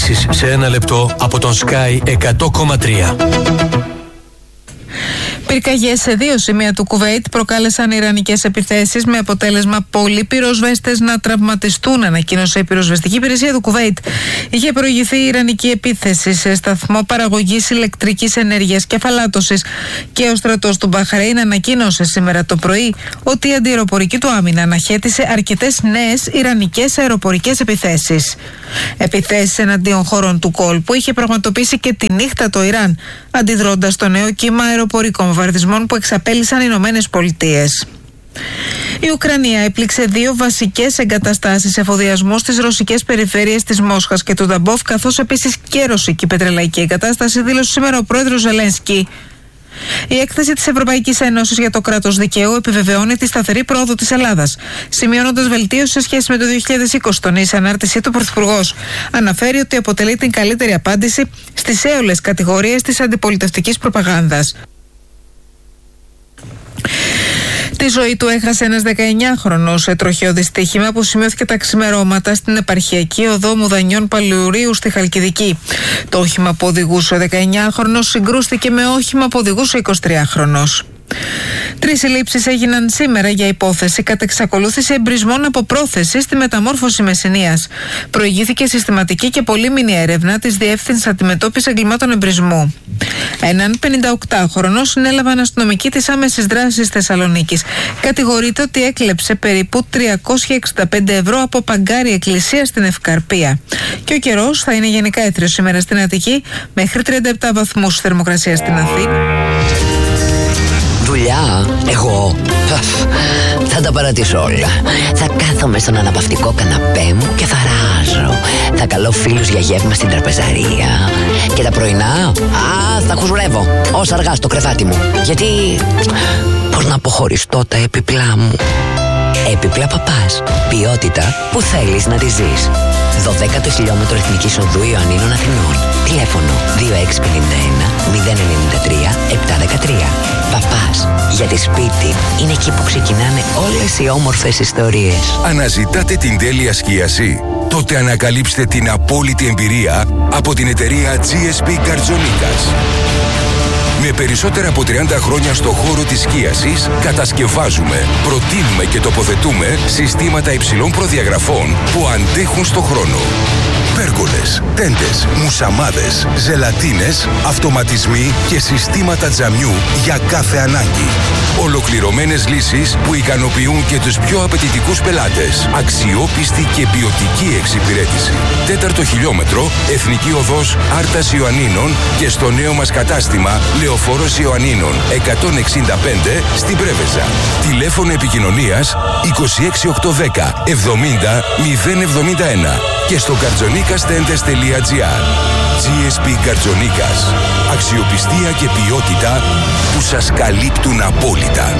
Ειδήσεις σε ένα λεπτό από τον Sky 100,3. Πυρκαγιές σε 2 σημεία του Κουβέιτ προκάλεσαν ιρανικές επιθέσεις με αποτέλεσμα πολλοί πυροσβέστες να τραυματιστούν, ανακοίνωσε η πυροσβεστική υπηρεσία του Κουβέιτ. Είχε προηγηθεί η ιρανική επίθεση σε σταθμό παραγωγής ηλεκτρικής ενέργειας και αφαλάτωσης και ο στρατός του Μπαχρέιν ανακοίνωσε σήμερα το πρωί ότι η αντιαεροπορική του άμυνα αναχέτησε αρκετές νέες ιρανικές αεροπορικές επιθέσεις. Επιθέσεις εναντίον χωρών του κόλπου είχε πραγματοποιήσει και τη νύχτα το Ιράν, αντιδρώντας στο νέο κύμα αεροπορικών βομβαρδισμών που εξαπέλυσαν οι Ηνωμένες Πολιτείες. Η Ουκρανία έπληξε 2 βασικές εγκαταστάσεις εφοδιασμού στις ρωσικές περιφέρειες της Μόσχας και του Νταμπόφ, καθώς επίσης και ρωσική πετρελαϊκή εγκατάσταση, δήλωσε σήμερα ο πρόεδρος Ζελένσκι. Η έκθεση της Ευρωπαϊκής Ένωσης για το κράτος δικαίου επιβεβαιώνει τη σταθερή πρόοδο της Ελλάδας, σημειώνοντας βελτίωση σε σχέση με το 2020, τονίσει ανάρτησή του Πρωθυπουργός. Αναφέρει ότι αποτελεί την καλύτερη απάντηση στις έολες κατηγορίες της αντιπολιτευτικής προπαγάνδας. Τη ζωή του έχασε ένας 19χρονος σε τροχαίο δυστύχημα που σημειώθηκε τα ξημερώματα στην επαρχιακή οδό Μουδανιών Παλαιουρίου στη Χαλκιδική. Το όχημα που οδηγούσε ο 19χρονος συγκρούστηκε με όχημα που οδηγούσε ο 23χρονος. 3 συλλήψεις έγιναν σήμερα για υπόθεση κατά εξακολούθηση εμπρισμών από πρόθεση στη Μεταμόρφωση Μεσσηνίας. Προηγήθηκε συστηματική και πολύμηνη έρευνα της Διεύθυνσης Αντιμετώπισης Εγκλημάτων Εμπρισμού. Έναν 58χρονο συνέλαβαν αστυνομικοί της άμεσης δράσης Θεσσαλονίκης. Κατηγορείται ότι έκλεψε περίπου 365 ευρώ από παγκάρι εκκλησία στην Ευκαρπία. Και ο καιρός θα είναι γενικά έθριος σήμερα στην Αττική, μέχρι 37 βαθμούς θερμοκρασία στην Αθήνα. Δουλειά, εγώ θα τα παρατήσω όλα. Θα κάθομαι στον αναπαυτικό καναπέ μου και θα ράζω. Θα καλώ φίλους για γεύμα στην τραπεζαρία. Και τα πρωινά, θα χουζουρεύω όσα αργά στο κρεβάτι μου. Γιατί, πώς να αποχωριστώ τα έπιπλά μου. Έπιπλα Παπάς. Ποιότητα που θέλεις να τη ζεις. 12ο χιλιόμετρο Εθνικής Οδού Ιωαννίνων Αθηνών. Τηλέφωνο 2651 093 713. Παπάς. Γιατί σπίτι είναι εκεί που ξεκινάνε όλες οι όμορφες ιστορίες. Αναζητάτε την τέλεια σκίαση? Τότε ανακαλύψτε την απόλυτη εμπειρία από την εταιρεία GSP Καρτζονίκας. Με περισσότερα από 30 χρόνια στο χώρο της σκίασης, κατασκευάζουμε, προτείνουμε και τοποθετούμε συστήματα υψηλών προδιαγραφών που αντέχουν στο χρόνο. Πέργολες, τέντες, μουσαμάδες, ζελατίνες, αυτοματισμοί και συστήματα τζαμιού για κάθε ανάγκη. Ολοκληρωμένες λύσεις που ικανοποιούν και τους πιο απαιτητικούς πελάτες. Αξιόπιστη και ποιοτική εξυπηρέτηση. 4ο χιλιόμετρο, Εθνική Οδός Άρτας Ιωαννίνων και στο νέο μας κατάστημα Λεωφόρος Ιωαννίνων 165 στην Πρέβεζα. Τηλέφωνο επικοινωνίας 26810 70 071 και στο kartzonikastentes.gr. GSP Καρτζονίκας. Αξιοπιστία και ποιότητα που σας καλύπτουν απόλυτα.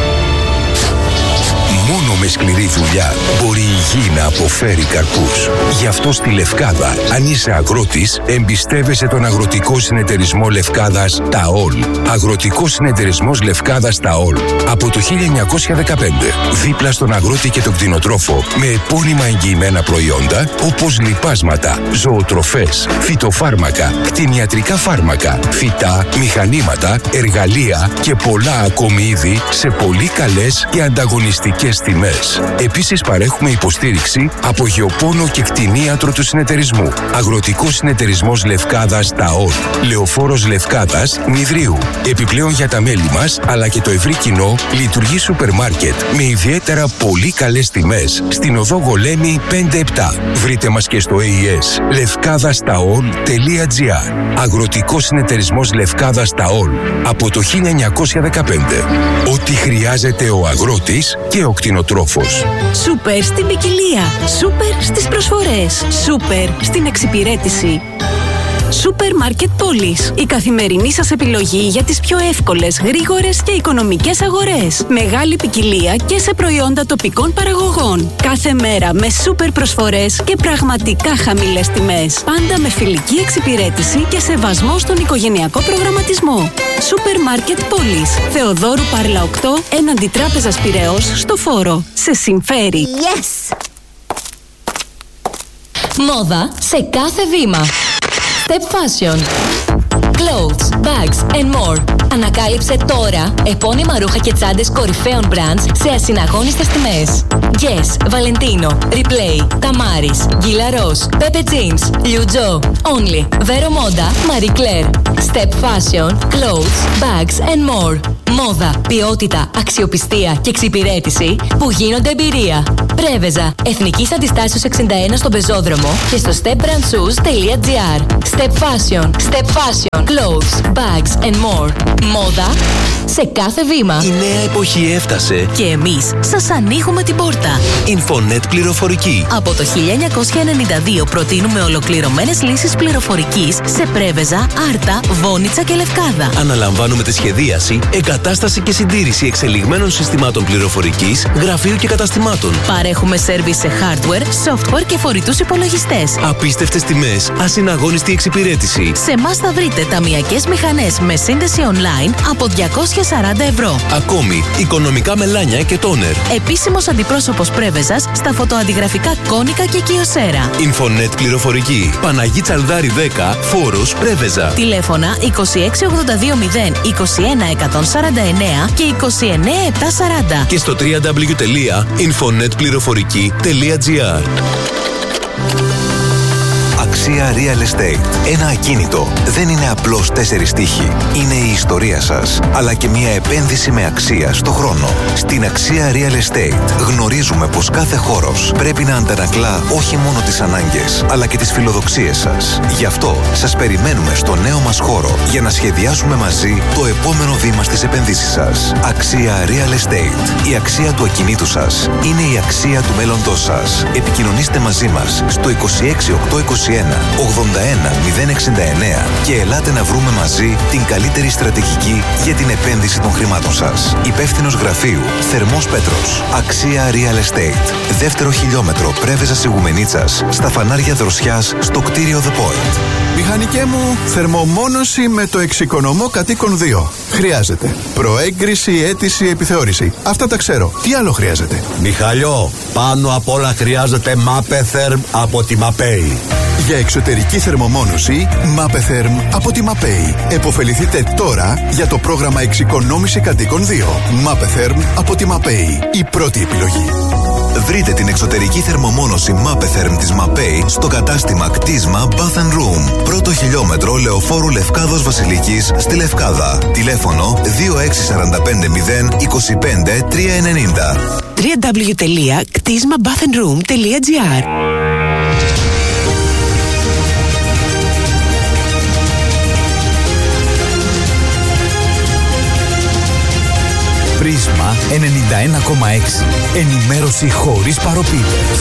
Μόνο με σκληρή δουλειά μπορεί η γη να αποφέρει καρπούς. Γι' αυτό στη Λευκάδα, αν είσαι αγρότης, εμπιστεύεσαι τον Αγροτικό Συνεταιρισμό Λευκάδας ΤΑΟΛ. Αγροτικός Συνεταιρισμός Λευκάδας ΤΑΟΛ. Από το 1915, δίπλα στον αγρότη και τον κτηνοτρόφο, με επώνυμα εγγυημένα προϊόντα όπως λιπάσματα, ζωοτροφές, φυτοφάρμακα, κτηνιατρικά φάρμακα, φυτά, μηχανήματα, εργαλεία και πολλά ακόμη είδη σε πολύ καλές και ανταγωνιστικές τιμές. Επίσης παρέχουμε υποστήριξη από γεωπόνο και κτηνίατρο του συνεταιρισμού. Αγροτικός Συνεταιρισμός Λευκάδας ΤΑΟΛ. Λεωφόρος Λευκάδας Νηδρίου. Επιπλέον για τα μέλη μας αλλά και το ευρύ κοινό λειτουργεί σούπερ μάρκετ με ιδιαίτερα πολύ καλές τιμές στην οδό Γολέμη 5-7. Βρείτε μας και στο AES levkadastaol.gr. Αγροτικός Συνεταιρισμός Λευκάδας ΤΑΟΛ. Από το 1915. Ό,τι χρειάζεται ο αγρότης και ο κτηνοτρόφος. Σούπερ στην ποικιλία. Σούπερ στις προσφορές. Σούπερ στην εξυπηρέτηση. Σούπερ Μάρκετ Πόλης. Η καθημερινή σας επιλογή για τις πιο εύκολες, γρήγορες και οικονομικές αγορές. Μεγάλη ποικιλία και σε προϊόντα τοπικών παραγωγών. Κάθε μέρα με σούπερ προσφορές και πραγματικά χαμηλές τιμές. Πάντα με φιλική εξυπηρέτηση και σεβασμό στον οικογενειακό προγραμματισμό. Σούπερ Μάρκετ Πόλης. Θεοδόρου Πάρλα 8, έναντι Τράπεζας Πειραιώς στο Φόρο. Σε συμφέρει. Yes! Μόδα σε κάθε βήμα. Step Fashion. Clothes, bags and more. Ανακάλυψε τώρα επώνυμα ρούχα και τσάντες κορυφαίων brands σε ασυναγώνιστες τιμές. Guess, Valentino, Replay, Tamaris, Gilaros, Pepe Jeans, Liu Jo, Only, Vero Moda, Marie Claire. Step Fashion, Clothes, bags and more. Μόδα, ποιότητα, αξιοπιστία και εξυπηρέτηση που γίνονται εμπειρία. Πρέβεζα, Εθνικής Αντιστάσεως 61 στον Πεζόδρομο και στο stepbrandshoes.gr. Step Fashion, Step Fashion, Clothes, bags and more. Μόδα σε κάθε βήμα. Η νέα εποχή έφτασε Και εμείς σας ανοίγουμε την πόρτα. Infonet πληροφορική. Από το 1992 προτείνουμε ολοκληρωμένες λύσεις πληροφορικής σε Πρέβεζα, Άρτα, Βόνιτσα και Λευκάδα. Αναλαμβάνουμε τη σχεδίαση, εγκατάσταση και συντήρηση εξελιγμένων συστημάτων πληροφορικής, γραφείου και καταστημάτων. Παρέχουμε σέρβις σε hardware, software και φορητούς υπολογιστές. Απίστευτες τιμές, ασυναγώνιστη εξυπηρέτηση. Σε εμάς θα βρείτε ταμειακές μηχανές με σύνδεση online από 240 ευρώ. Ακόμη, οικονομικά μελάνια και τόνερ. Επίσημος αντιπρόσωπος Πρέβεζας στα φωτοαντιγραφικά Κόνικα και Κιοσέρα. Infonet πληροφορική. Παναγί Τσαλδάρη 10, Φόρος, Πρέβεζα. Τηλέφωνα 26220 21149 και 29740. Και στο www.infonetpleηροφορική.gr. Αξία Real Estate. Ένα ακίνητο δεν είναι απλώς 4 τοίχοι. Είναι η ιστορία σας, αλλά και μια επένδυση με αξία στο χρόνο. Στην Αξία Real Estate γνωρίζουμε πως κάθε χώρος πρέπει να αντανακλά όχι μόνο τις ανάγκες, αλλά και τις φιλοδοξίες σας. Γι' αυτό σας περιμένουμε στο νέο μας χώρο για να σχεδιάσουμε μαζί το επόμενο βήμα στις επενδύσεις σας. Αξία Real Estate. Η αξία του ακινήτου σας είναι η αξία του μέλλοντός σας. Επικοινωνήστε μαζί μας στο 26821 81069 και ελάτε να βρούμε μαζί την καλύτερη στρατηγική για την επένδυση των χρημάτων σας. Υπεύθυνος γραφείου Θερμός Πέτρος. Αξία Real Estate. Δεύτερο χιλιόμετρο Πρέβεζας Ιγουμενίτσας, στα φανάρια Δροσιάς, στο κτίριο The Point. Μηχανικέ μου, θερμομόνωση με το εξοικονομώ κατοίκον 2. Χρειάζεται προέγκριση, αίτηση, επιθεώρηση. Αυτά τα ξέρω. Τι άλλο χρειάζεται? Μιχαλιό, πάνω απ' όλα χρειάζεται Mapetherm από τη Mapei. Για εξωτερική θερμομόνωση, Mapetherm από τη Mapei. Εποφεληθείτε τώρα για το πρόγραμμα εξοικονόμηση κατοίκων 2. Mapetherm από τη Mapei. Η πρώτη επιλογή. Βρείτε την εξωτερική θερμομόνωση Mapetherm της Mapei στο κατάστημα κτίσμα Bath & Room. Πρώτο χιλιόμετρο Λεωφόρου Λευκάδος Βασιλικής στη Λευκάδα. Τηλέφωνο 26450 25 390. www.ktismabathandroom.gr. Πρίσμα 91,6. Ενημέρωση χωρίς παροπίδες.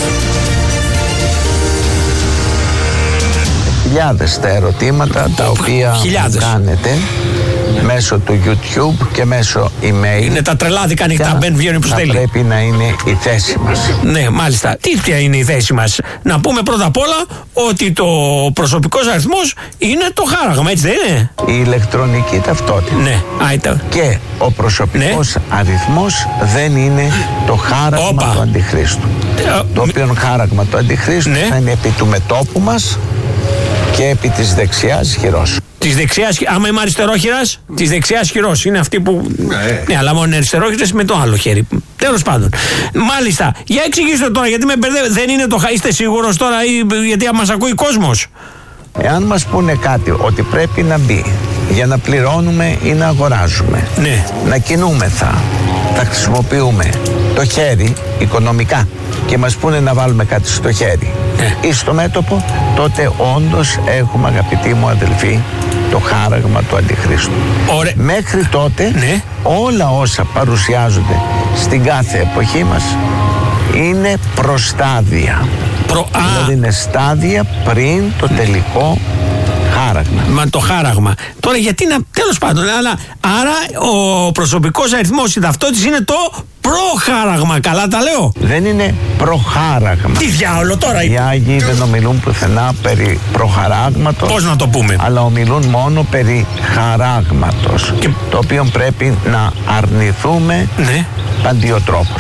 Χιλιάδες τα ερωτήματα τα οποία κάνετε μέσω του YouTube και μέσω email. Είναι τα τρελάδικα ανοιχτά, μπαίνουν, βγαίνουν που στέλνει. Πρέπει να είναι η θέση μας. Ναι, μάλιστα. Ποια είναι η θέση μας? Να πούμε πρώτα απ' όλα ότι το προσωπικός αριθμός είναι το χάραγμα, έτσι δεν είναι? Η ηλεκτρονική ταυτότητα. Ναι, και ο προσωπικός αριθμός δεν είναι το χάραγμα του Αντιχρίστου. Το οποίο χάραγμα του Αντιχρίστου θα είναι επί του μετώπου μας και επί της δεξιάς χειρός. Της δεξιάς, άμα είμαι αριστερόχειρας, της δεξιάς χειρός. Είναι αυτή που. Ναι, αλλά μόνο είναι αριστερόχειρες με το άλλο χέρι. Τέλος πάντων. Μάλιστα. Για εξηγήστε τώρα, γιατί με μπερδεύετε. Δεν είναι το. Είστε σίγουρος τώρα, ή γιατί μας ακούει κόσμος? Εάν μας πούνε κάτι ότι πρέπει να μπει για να πληρώνουμε ή να αγοράζουμε, να κινούμεθα, θα χρησιμοποιούμε το χέρι οικονομικά και μας πούνε να βάλουμε κάτι στο χέρι ή στο μέτωπο, τότε όντως έχουμε, αγαπητοί μου αδελφοί, το χάραγμα του Αντιχρίστου. Μέχρι τότε όλα όσα παρουσιάζονται στην κάθε εποχή μας είναι προστάδια. Δηλαδή είναι στάδια πριν το τελικό χάραγμα. Μα το χάραγμα. Τώρα γιατί να. Τέλος πάντων, αλλά άρα ο προσωπικός αριθμός, η ταυτότητα είναι το προχάραγμα. Καλά τα λέω? Δεν είναι προχάραγμα. Τι διάολο τώρα? Οι Άγιοι δεν ομιλούν πουθενά περί προχαράγματος. Πώς να το πούμε? Αλλά ομιλούν μόνο περί χαράγματος. Το οποίο πρέπει να αρνηθούμε παντιοτρόπως.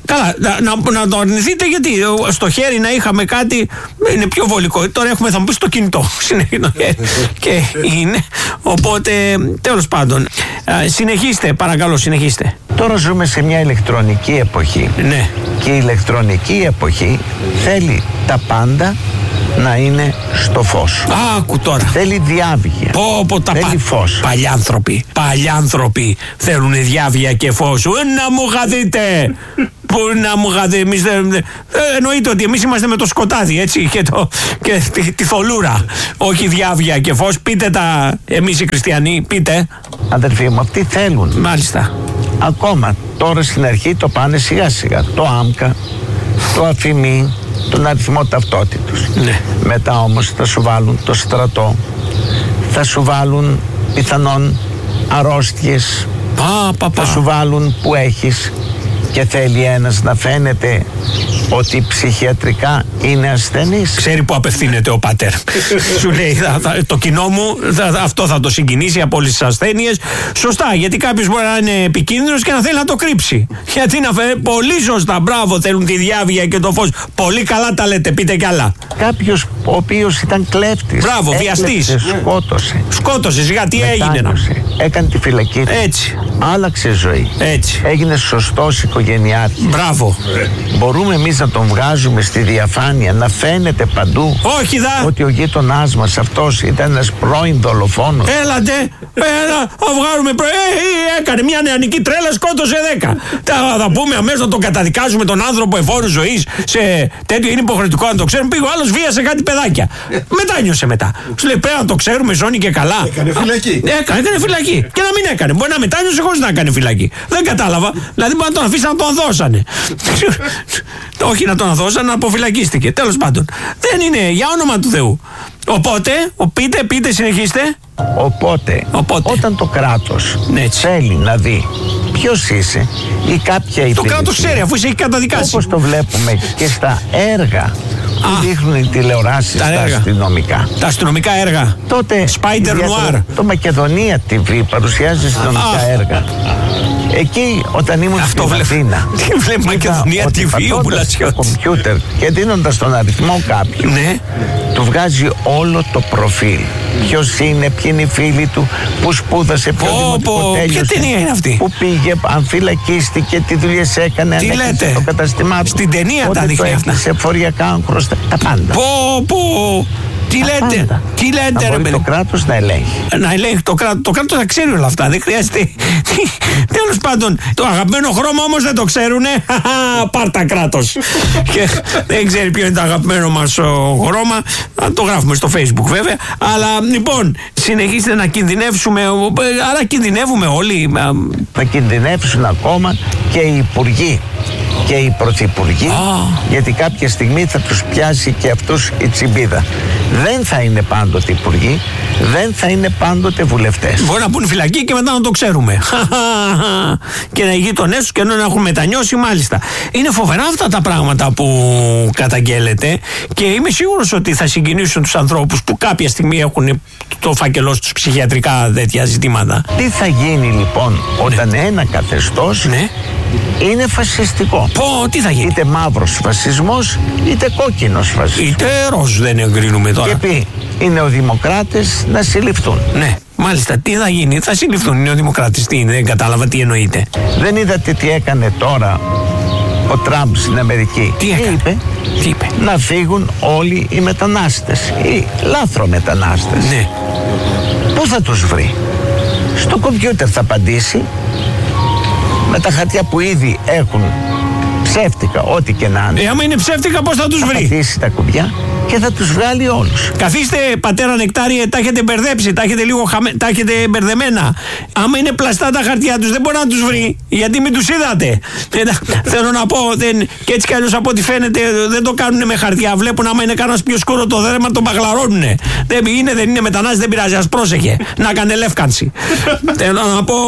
Καλά, να το αρνηθείτε, γιατί στο χέρι να είχαμε κάτι είναι πιο βολικό. Τώρα έχουμε, θα μου πει, στο κινητό. Και είναι. Οπότε, τέλος πάντων, συνεχίστε, παρακαλώ, συνεχίστε. Τώρα ζούμε σε μια ηλεκτρονική εποχή. Ναι. Και η ηλεκτρονική εποχή θέλει τα πάντα να είναι στο φως. Άκου τώρα. Θέλει διάβγεια. Θέλει φως. Παλιάνθρωποι θέλουν διάβγεια και φως. Να μου γαδείτε. Πού να μου γαδείτε. Εννοείται ότι εμείς είμαστε με το σκοτάδι, έτσι, και τη θολούρα. Όχι διάβγεια και φως. Πείτε τα, εμείς οι χριστιανοί, πείτε. Αδερφοί μου, αυτοί θέλουν. Μάλιστα. Ακόμα τώρα στην αρχή το πάνε σιγά σιγά. Το άμκα, το αφημί, τον αριθμό ταυτότητος. Ναι. Μετά όμως θα σου βάλουν το στρατό, θα σου βάλουν πιθανόν αρρώστιες, θα σου βάλουν που έχεις, και θέλει ένας να φαίνεται ότι ψυχιατρικά είναι ασθενής. Ξέρει που απευθύνεται ο πατέρ. Σου λέει, το κοινό μου αυτό θα το συγκινήσει από όλες τις ασθένειες. Σωστά, γιατί κάποιος μπορεί να είναι επικίνδυνος και να θέλει να το κρύψει. Γιατί να φέρει. Πολύ σωστά, μπράβο, θέλουν τη διάβγεια και το φως. Πολύ καλά τα λέτε, πείτε κι άλλα. Κάποιος ο οποίος ήταν κλέφτης. Μπράβο, βιαστής. Σκότωσε, γιατί έγινε. Έκανε τη φυλακή του. Έτσι. Άλλαξε ζωή. Έτσι. Έγινε σωστός οικογενειάρχης. Μπράβο. Μπορούμε εμείς να τον βγάζουμε στη διαφάνεια, να φαίνεται παντού. Όχι ότι ο γείτονάς μας αυτός ήταν ένας πρώην δολοφόνος. Έλα, βγάλουμε έκανε μια νεανική τρέλα, σκότωσε 10. Θα πούμε αμέσως να τον καταδικάζουμε τον άνθρωπο εφόρου ζωής σε τέτοιο, είναι υποχρεωτικό να το ξέρουμε. Πήγε ο άλλος, βίασε κάτι παιδάκια. Μετάνιωσε μετά. Σου λέει, πρέπει να το ξέρουμε, ζώνη και καλά. Έκανε φυλακή. Έκανε φυλακή. Και να μην έκανε. Μπορεί να μετάνιωσε χωρίς να έκανε φυλακή. Δεν κατάλαβα. Δηλαδή μπορεί να τον αφήσει να τον δώσανε. Όχι να τον δώσανε, να αποφυλακίστηκε. Τέλος πάντων. Δεν είναι, για όνομα του Θεού. Οπότε, πείτε, συνεχίστε. Οπότε, όταν το κράτος θέλει να δει ποιος είσαι ή κάποια υπηρεσία, το κράτος ξέρει, αφού είσαι καταδικάσει. Όπως το βλέπουμε και στα έργα που δείχνουν οι τηλεοράσεις, τα αστυνομικά. Τα αστυνομικά έργα. Τότε Spider Noir. Το Μακεδονία TV παρουσιάζει αστυνομικά έργα. Εκεί όταν ήμουν στην Αθήνα, τι βλέπει Μακεδονία TV ο Μπουλατσιώτης. Κομπιούτερ και δίνοντας τον αριθμό κάποιου, του βγάζει όλο το προφίλ. Ποιος είναι, ποιοι είναι οι φίλοι του, που σπούδασε, ποιο δημοτικό τέλειωσε. Ποια ταινία είναι αυτή? Που πήγε, αν φυλακίστηκε, τι δουλειές έκανε, τι λέτε, το καταστημά του. Στην ταινία τα δείχνει αυτά. Σε φοριακά χρωστά, τα πάντα. Τι λέτε, ρε παιδί. Το κράτος να ελέγχει. Να ελέγχει το κράτος. Το κράτος θα ξέρει όλα αυτά. Δεν χρειάζεται. Τέλος πάντων, το αγαπημένο χρώμα όμως δεν το ξέρουνε. Πάρτα κράτος. Και δεν ξέρει ποιο είναι το αγαπημένο μας χρώμα. Το γράφουμε στο Facebook βέβαια. Αλλά λοιπόν, συνεχίστε να κινδυνεύσουμε. Άρα κινδυνεύουμε όλοι. Θα κινδυνεύσουν ακόμα και οι υπουργοί και οι πρωθυπουργοί, γιατί κάποια στιγμή θα τους πιάσει και αυτούς η τσιμπίδα. Δεν θα είναι πάντοτε υπουργοί, δεν θα είναι πάντοτε βουλευτές. Μπορεί να πουν φυλακή και μετά να το ξέρουμε. Και να οι γείτονές τους και να έχουν μετανιώσει, μάλιστα. Είναι φοβερά αυτά τα πράγματα που καταγγέλλεται και είμαι σίγουρος ότι θα συγκινήσουν τους ανθρώπους που κάποια στιγμή έχουν το φάκελό στους ψυχιατρικά τέτοια ζητήματα. Τι θα γίνει λοιπόν όταν ένα καθεστώς είναι φασιστικό? Τι θα γίνει? Είτε μαύρος φασισμός, είτε κόκκινος φασισμός. Είτε ροζ, δεν εγκρίνουμε τώρα. Και πει οι νεοδημοκράτες να συλληφθούν. Ναι, μάλιστα. Τι θα γίνει? Θα συλληφθούν οι νεοδημοκράτες. Δεν κατάλαβα τι εννοείται. Δεν είδατε τι έκανε τώρα ο Τραμπ στην Αμερική? Τι είπε? Να φύγουν όλοι οι μετανάστες, οι λάθρομετανάστες. Ναι. Πού θα τους βρει? Στο κομπιούτερ θα απαντήσει με τα χαρτιά που ήδη έχουν ψεύτικα, ό,τι και να είναι. Άμα είναι ψεύτικα, πώς θα τους βρει? Θα πατήσει τα κουμπιά και θα τους βγάλει όλους. Καθίστε, πατέρα Νεκτάριε, τα έχετε μπερδέψει, τα έχετε μπερδεμένα. Άμα είναι πλαστά τα χαρτιά τους, δεν μπορεί να τους βρει, γιατί μην τους είδατε. Θέλω να πω, και έτσι κι αλλιώς από ό,τι φαίνεται δεν το κάνουν με χαρτιά. Βλέπουν άμα είναι κανένας πιο σκούρο το δέρμα, τον παγλαρώνουνε. Δεν είναι μετανάστης, δεν πειράζει, ας πρόσεχε. Να κάνει λεύκανση. Θέλω να πω,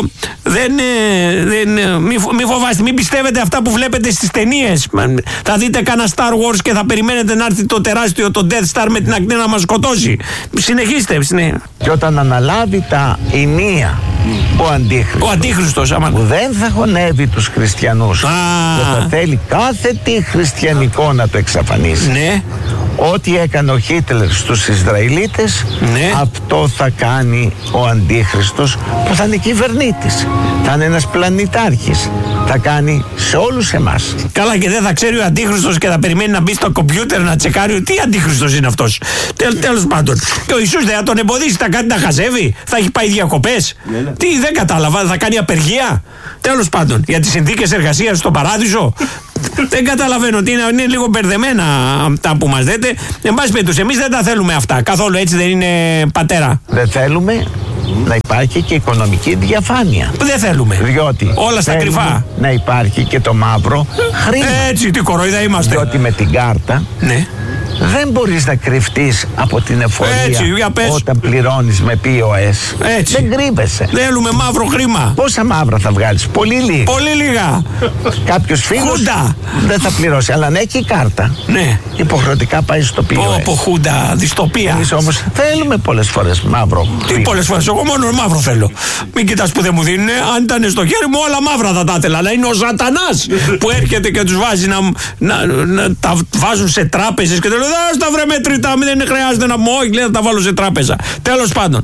μη φοβάστε, μην πιστεύετε αυτά που βλέπετε στις ταινίες. Θα δείτε κανένα Star Wars και θα περιμένετε να έρθει το τεράστιο, το Death Star με την ακτή να μας σκοτώσει. Συνεχίστε. Και όταν αναλάβει τα ηνία ο Αντίχριστος. Ο Αντίχριστος, άμα. Που δεν θα χωνεύει τους χριστιανούς. Και θα θέλει κάθε τι χριστιανικό να το εξαφανίσει. Ναι. Ό,τι έκανε ο Χίτλερ στους Ισραηλίτες, ναι, αυτό θα κάνει ο Αντίχριστος, που θα είναι κυβερνήτης. Θα είναι ένας πλανητάρχης. Θα κάνει σε όλους εμάς. Καλά, και δεν θα ξέρει ο Αντίχριστος και θα περιμένει να μπει στο κομπιούτερ να τσεκάρει τι Αντίχριστος είναι αυτός. Τέλος πάντων. Και ο Ιησούς δεν θα τον εμποδίσει, θα κάνει να χαζεύει, θα έχει πάει διακοπές. Τι, δεν κατάλαβα, θα κάνει απεργία. Τέλος πάντων, για τις συνθήκες εργασίας στον παράδεισο. Δεν καταλαβαίνω ότι είναι λίγο μπερδεμένα αυτά που μας λέτε. Εν πάση περιπτώσει, εμείς δεν τα θέλουμε αυτά. Καθόλου, έτσι δεν είναι, πατέρα? Δεν θέλουμε να υπάρχει και οικονομική διαφάνεια. Δεν θέλουμε. Διότι όλα στα κρυφά. Να υπάρχει και το μαύρο χρήμα. Έτσι, τι κοροϊδά είμαστε. Διότι με την κάρτα, ναι, δεν μπορείς να κρυφτείς από την εφορία όταν πληρώνεις με POS. Έτσι. Δεν κρύβεσαι. Θέλουμε μαύρο χρήμα. Πόσα μαύρα θα βγάλεις? Πολύ λίγα. Πολύ λίγα. Κάποιος φίλος δεν θα πληρώσει, αλλά αν έχει κάρτα, ναι, υποχρεωτικά πάει στο POS. Από χούντα, δυστοπία. Εμείς όμως θέλουμε πολλές φορές μαύρο χρήμα. Τι πολλές φορές? Εγώ μόνο μαύρο θέλω. Μην κοιτάς που δεν μου δίνουν. Αν ήταν στο χέρι μου, όλα μαύρα θα τα ήθελα. Αλλά είναι ο Σατανάς που έρχεται και τους βάζει να τα βάζουν σε τράπεζες και στα βρε μετρητά, δεν χρειάζεται να μου, όχι, λέει, θα τα βάλω σε τράπεζα. Τέλος πάντων.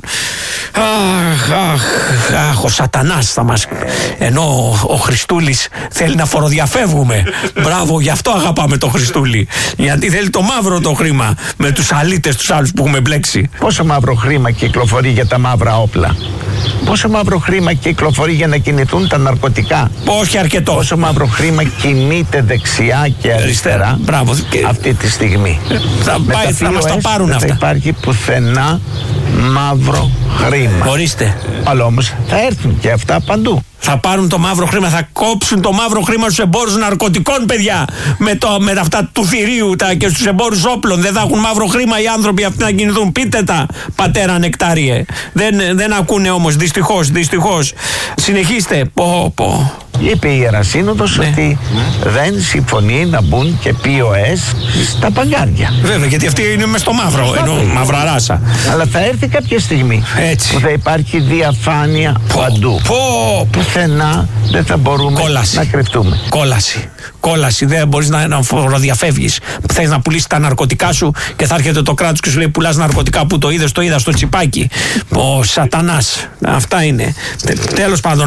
Ο Σατανάς θα μας. Ενώ ο Χριστούλης θέλει να φοροδιαφεύγουμε. Μπράβο, γι' αυτό αγαπάμε τον Χριστούλη. Γιατί θέλει το μαύρο το χρήμα με τους αλήτες τους άλλους που έχουμε μπλέξει. Πόσο μαύρο χρήμα κυκλοφορεί για τα μαύρα όπλα? Πόσο μαύρο χρήμα κυκλοφορεί για να κινηθούν τα ναρκωτικά? Όχι αρκετό. Πόσο μαύρο χρήμα κινείται δεξιά και αριστερά αυτή τη στιγμή? Θα μας τα πάρουν αυτά. Δεν θα υπάρχει πουθενά μαύρο χρήμα. Ορίστε. Αλλά όμως θα έρθουν και αυτά παντού. Θα πάρουν το μαύρο χρήμα, θα κόψουν το μαύρο χρήμα στους εμπόρους ναρκωτικών, παιδιά. Με αυτά του θηρίου και στους εμπόρους όπλων. Δεν θα έχουν μαύρο χρήμα οι άνθρωποι αυτοί να κινηθούν. Πείτε τα, πατέρα Νεκτάριε. Δεν ακούνε όμως, δυστυχώς. Συνεχίστε. Είπε η Ιερασύνοδος ότι δεν συμφωνεί να μπουν και POS στα παγκάρια. Βέβαια, γιατί αυτή είναι μες στο μαύρο, ενώ μαύρα ράσα. Αλλά θα έρθει κάποια στιγμή που θα υπάρχει διαφάνεια παντού. Πουθενά δεν θα μπορούμε να κρυφτούμε. Κόλαση. Δεν μπορείς να φοροδιαφεύγεις. Θες να πουλήσεις τα ναρκωτικά σου και θα έρχεται το κράτος και σου λέει πουλάς ναρκωτικά που το είδα στο τσιπάκι. Ο Σατανάς. Αυτά είναι. Τέλος πάντων,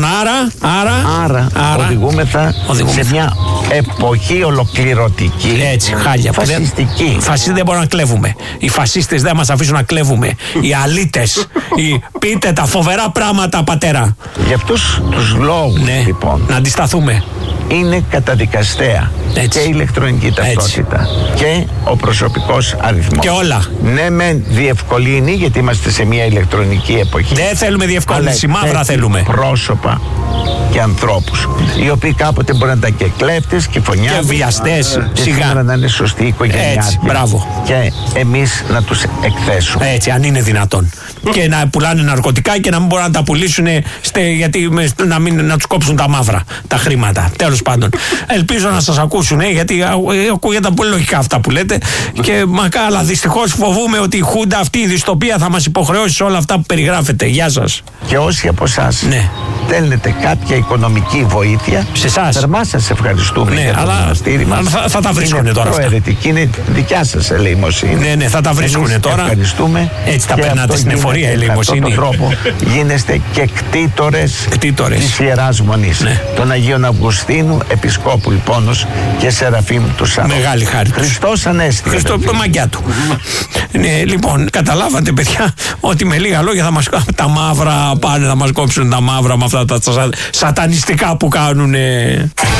άρα οδηγούμεθα σε μια εποχή ολοκληρωτική. Έτσι, χάλια. Φασιστική. Φασίστες δεν μπορούμε να κλέβουμε. Οι φασίστες δεν μας αφήσουν να κλέβουμε. Οι αλήτες. Πείτε τα φοβερά πράγματα, πατέρα. Για αυτούς τους λόγους, λοιπόν, να αντισταθούμε. Είναι καταδικαστέα και η ηλεκτρονική ταυτότητα και ο προσωπικός αριθμός. Και όλα. Ναι, μεν διευκολύνει, γιατί είμαστε σε μια ηλεκτρονική εποχή. Δεν θέλουμε διευκόλυνση, μαύρα θέλουμε. Πρόσωπα και ανθρώπους, οι οποίοι κάποτε μπορεί να ήταν και κλέφτες και φωνιάδες και βιαστές, και σήμερα να είναι σωστοί οικογενειάρχοι. Έτσι, μπράβο. Και εμείς να τους εκθέσουμε. Έτσι, αν είναι δυνατόν. Και να πουλάνε ναρκωτικά και να μην μπορούν να τα πουλήσουν γιατί να τους κόψουν τα μαύρα, τα χρήματα. Τέλος πάντων. Ελπίζω να σας ακούσουν, γιατί ακούγεται πολύ λογικά αυτά που λέτε. Και αλλά δυστυχώς φοβούμαι ότι η Χούντα αυτή, η δυστοπία, θα μας υποχρεώσει σε όλα αυτά που περιγράφετε. Γεια σας. Και όσοι από εσάς στέλνετε κάποια οικονομική βοήθεια, σε εσάς, θερμά σας ευχαριστούμε. Ναι, αλλά θα τα βρίσκουνε τώρα αυτά. Προαιρετική, είναι δικιά σας ελεημοσύνη. Ναι, θα τα βρίσκουνε τώρα. Ευχαριστούμε. Έτσι τα περνάτε στην εφορία, ελεημοσύνη. Με αυτόν τον τρόπο γίνεστε και κτήτορες της Ιεράς Μονής. Των Αγίων Αυγουστίνου, Επισκόπου Λιπώνος και Σεραφείμ του Σαρών. Μεγάλη χάρη. Χριστός Ανέστη. Χριστός μαγκιά του. Ναι, λοιπόν, καταλάβατε, παιδιά, ότι με λίγα λόγια τα μαύρα πάνε να μας κόψουν τα μαύρα με αυτά τα σατανιστικά που κάνουνε.